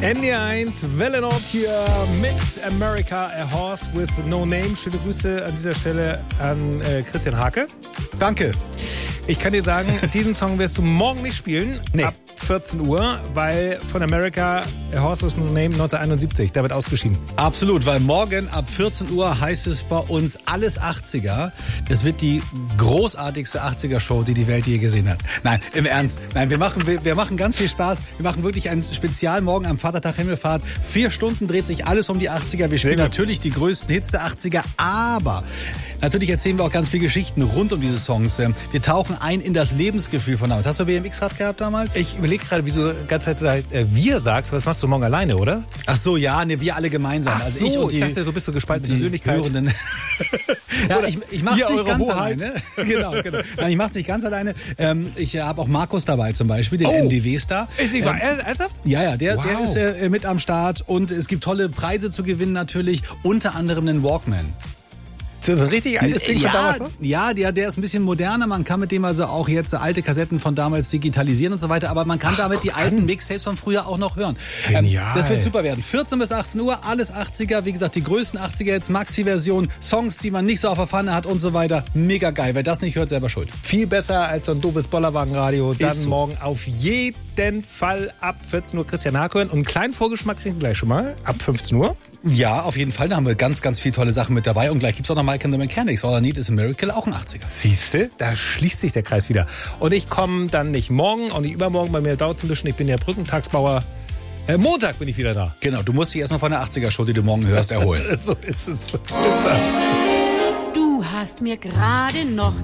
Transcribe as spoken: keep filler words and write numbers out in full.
N D eins, Welle Nord hier, Mix America, a Horse with No Name. Schöne Grüße an dieser Stelle an äh, Christian Hake. Danke. Ich kann dir sagen, diesen Song wirst du morgen nicht spielen, nee. ab vierzehn Uhr, weil von America, a Horse with No Name neunzehnhunderteinundsiebzig, da wird ausgeschieden. Absolut, weil morgen ab vierzehn Uhr heißt es bei uns alles achtziger. Das wird die großartigste achtziger-Show, die die Welt je gesehen hat. Nein, im Ernst. Nein, wir machen, wir, wir machen ganz viel Spaß. Wir machen wirklich ein Spezial morgen am Vatertag Himmelfahrt. Vier Stunden dreht sich alles um die achtziger. Wir spielen natürlich die größten Hits der achtziger, aber natürlich erzählen wir auch ganz viele Geschichten rund um diese Songs. Wir tauchen ein in das Lebensgefühl von damals. Hast du B M X-Rad gehabt damals? Ich überlege gerade, wieso die ganze Zeit äh, wir sagst, was machst du morgen alleine, oder? Ach so, ja, ne, wir alle gemeinsam. Ach also so, ich, und die, ich dachte, so bist du gespaltene Persönlichkeit. ja, ich, ich mach's nicht ganz Hoheit. alleine. genau, genau. Nein, ich mach's nicht ganz alleine. Ähm, ich habe auch Markus dabei zum Beispiel, den oh. M D W-Star. Ist nicht ähm, wahr? Ernsthaft? Ja, ja, der, wow. der ist äh, mit am Start und es gibt tolle Preise zu gewinnen natürlich, unter anderem den Walkman. So ein richtig altes Ding ja, von damals noch? Ja, der, der ist ein bisschen moderner. Man kann mit dem also auch jetzt alte Kassetten von damals digitalisieren und so weiter. Aber man kann Ach, damit die alten Mixtapes von früher auch noch hören. Genial. Ähm, das wird super werden. vierzehn bis achtzehn Uhr, alles achtziger. Wie gesagt, die größten achtziger jetzt, Maxi-Version, Songs, die man nicht so auf der Pfanne hat und so weiter. Mega geil. Wer das nicht hört, selber schuld. Viel besser als so ein doofes Bollerwagenradio. Dann so. morgen auf jeden Fall ab vierzehn Uhr Christian Hake hören. Und einen kleinen Vorgeschmack kriegen Sie gleich schon mal. Ab fünfzehn Uhr. Ja, auf jeden Fall. Da haben wir ganz, ganz viele tolle Sachen mit dabei. Und gleich gibt's auch noch Mike and the Mechanics. All I Need is a Miracle, auch ein achtziger. Siehste, da schließt sich der Kreis wieder. Und ich komme dann nicht morgen und nicht übermorgen. Bei mir dauert es ein bisschen. Ich bin ja Brückentagsbauer. Äh, Montag bin ich wieder da. Genau, du musst dich erst mal von der achtziger-Show, die du morgen hörst, erholen. So ist es. Bis dann. Du hast mir gerade noch